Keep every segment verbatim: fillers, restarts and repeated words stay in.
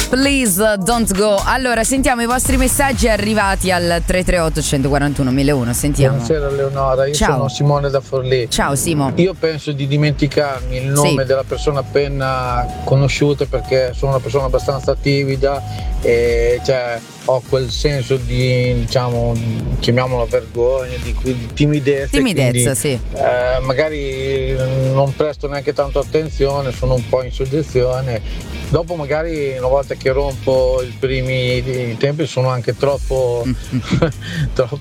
Please don't go. Allora, sentiamo i vostri messaggi arrivati al tre tre otto uno quattro uno uno uno. Sentiamo. Buonasera Leonora, io Ciao. sono Simone da Forlì. Ciao Simo. Io penso di dimenticarmi il nome Sì. della persona appena conosciuta, perché sono una persona abbastanza timida e cioè, ho quel senso di, diciamo, chiamiamolo vergogna, di, di timidezza. Timidezza, quindi, sì. eh, magari non presto neanche tanto attenzione, sono un po' in soggezione. Dopo magari una volta che rompo i primi tempi sono anche troppo, troppo,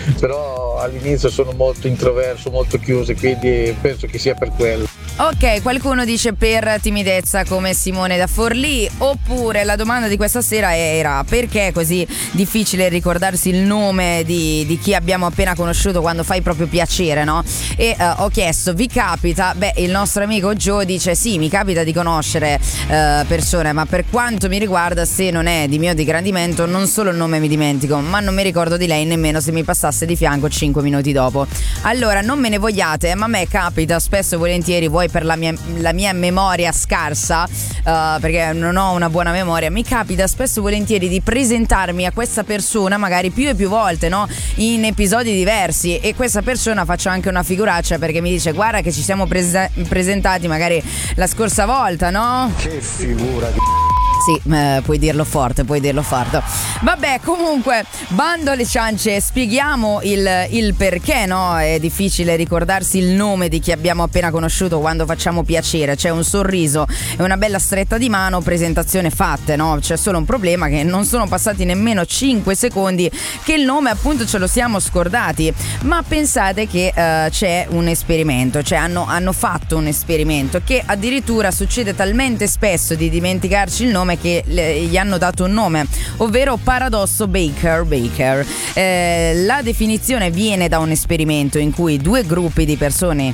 però all'inizio sono molto introverso, molto chiuso, quindi penso che sia per quello. Ok, qualcuno dice per timidezza come Simone da Forlì, oppure la domanda di questa sera era: perché è così difficile ricordarsi il nome di, di chi abbiamo appena conosciuto quando fai proprio piacere, no? E uh, ho chiesto, vi capita? Beh, il nostro amico Joe dice sì, mi capita di conoscere uh, persone, ma per quanto mi riguarda, se non è di mio di gradimento, non solo il nome mi dimentico, ma non mi ricordo di lei nemmeno se mi passasse di fianco cinque minuti dopo. Allora, non me ne vogliate, ma a me capita spesso e volentieri, vuoi per la mia, la mia memoria scarsa, uh, perché non ho una buona memoria, mi capita spesso e volentieri di presentarmi a questa persona magari più e più volte, no? In episodi diversi, e questa persona faccio anche una figuraccia perché mi dice guarda che ci siamo prese- presentati magari la scorsa volta, no? Che figura di... Sì, eh, puoi dirlo forte, puoi dirlo forte. Vabbè, comunque, bando alle ciance, spieghiamo il, il perché, no? È difficile ricordarsi il nome di chi abbiamo appena conosciuto quando facciamo piacere. C'è un sorriso e una bella stretta di mano, presentazione fatte, no? C'è solo un problema, che non sono passati nemmeno cinque secondi che il nome appunto ce lo siamo scordati. Ma pensate che eh, c'è un esperimento, cioè hanno, hanno fatto un esperimento che addirittura succede talmente spesso di dimenticarci il nome che le, gli hanno dato un nome, ovvero paradosso Baker Baker. Eh, la definizione viene da un esperimento in cui due gruppi di persone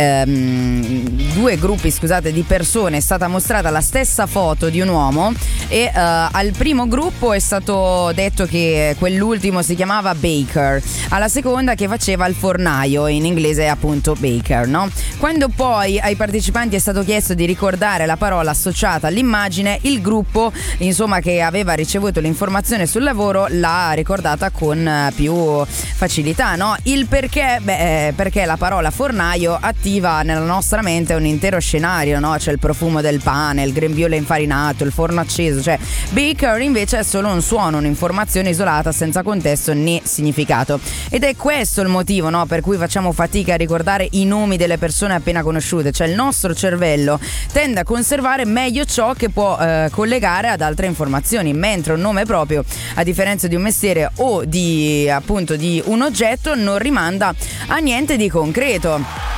ehm, due gruppi scusate di persone è stata mostrata la stessa foto di un uomo e eh, al primo gruppo è stato detto che quell'ultimo si chiamava Baker, alla seconda che faceva il fornaio, in inglese appunto Baker, no? Quando poi ai partecipanti è stato chiesto di ricordare la parola associata all'immagine, il gruppo insomma che aveva ricevuto l'informazione sul lavoro l'ha ricordata con più facilità, no? Il perché? Beh, perché la parola fornaio attiva nella nostra mente un intero scenario, no? C'è il profumo del pane, il grembiule infarinato, il forno acceso, cioè Baker invece è solo un suono, un'informazione isolata senza contesto né significato, ed è questo il motivo, no? Per cui facciamo fatica a ricordare i nomi delle persone appena conosciute, cioè il nostro cervello tende a conservare meglio ciò che può eh, collegare ad altre informazioni, mentre un nome proprio, a differenza di un mestiere o di appunto di un oggetto, non rimanda a niente di concreto.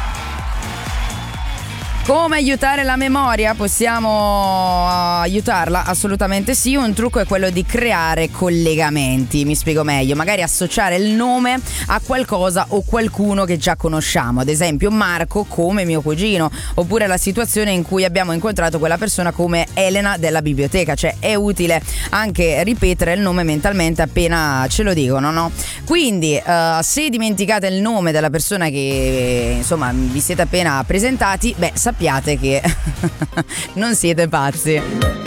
Come aiutare la memoria? Possiamo aiutarla? Assolutamente sì. Un trucco è quello di creare collegamenti. Mi spiego meglio. Magari associare il nome a qualcosa o qualcuno che già conosciamo. Ad esempio Marco come mio cugino, oppure la situazione in cui abbiamo incontrato quella persona come Elena della biblioteca. Cioè è utile anche ripetere il nome mentalmente appena ce lo dicono, no? Quindi uh, se dimenticate il nome della persona che insomma vi siete appena presentati, beh, sappiate che non siete pazzi.